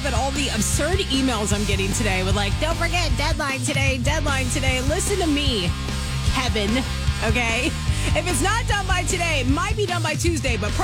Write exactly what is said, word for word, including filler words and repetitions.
up at all the absurd emails I'm getting today with like, don't forget, deadline today, deadline today. Listen to me, Kevin, okay? If it's not done by today, it might be done by Tuesday, but